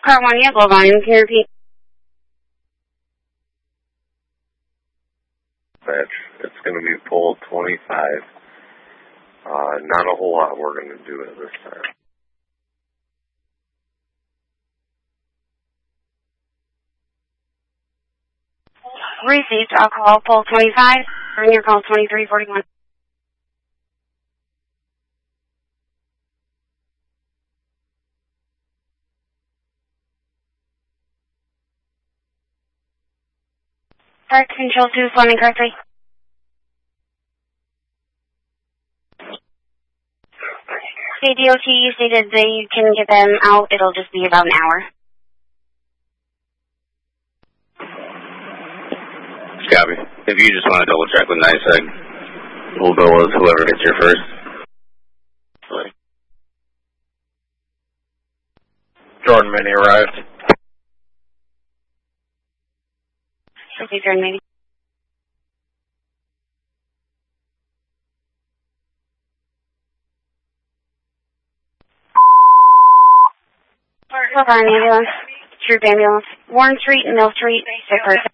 Car 1, yeah, low volume. Can you repeat? It's going to be pole 25. Not a whole lot we're going to do at this time. Received. I'll call pole 25. Bring your call 2341. Park control 2 responding correctly. Okay, DOT, you stated that you can get them out. It'll just be about an hour. Copy. If you just want to double check with NYSEG, we'll go with whoever gets here first. Sorry. Jordan Mini arrived. Okay, Jordan, maybe. Hold on, ambulance. Troop ambulance. Warren Street and Mill Street. 6 person.